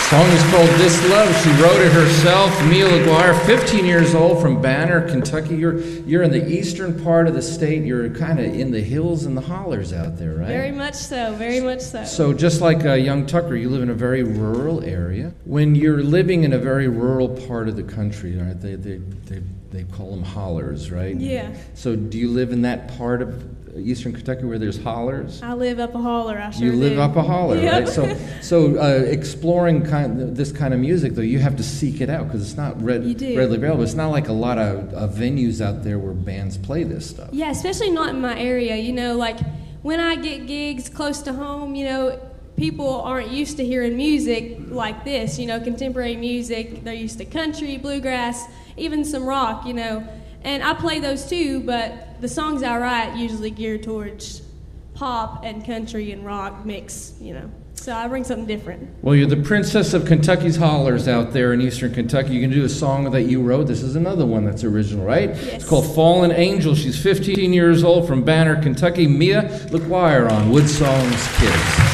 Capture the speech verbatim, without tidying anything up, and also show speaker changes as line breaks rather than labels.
Song is called This Love. She wrote it herself. Mia LaGuire, fifteen years old, from Banner, Kentucky. You're you're in the eastern part of the state. You're kind of in the hills and the hollers out there, right?
Very much so, very much so.
So just like uh, young Tucker, you live in a very rural area. When you're living in a very rural part of the country, right, they, they, they, they call them hollers, right?
Yeah.
So do you live in that part of eastern Kentucky where there's hollers?
I live up a holler, I sure
You live
do.
up a holler,
Yep.
right? So, so uh, exploring kind of, this kind of music, though, you have to seek it out because it's not red,
You do.
readily available. It's not like a lot of uh, venues out there where bands play this stuff.
Yeah, especially not in my area. You know, like when I get gigs close to home, you know, people aren't used to hearing music like this, you know, contemporary music. They're used to country, bluegrass, even some rock, you know. And I play those too, but the songs I write usually geared towards pop and country and rock mix, you know. So I bring something different.
Well, you're the princess of Kentucky's hollers out there in eastern Kentucky. You can do a song that you wrote. This is another one that's original, right?
Yes.
It's called Fallen Angel. She's fifteen years old, from Banner, Kentucky. Mia LaGuire on Wood Songs Kids.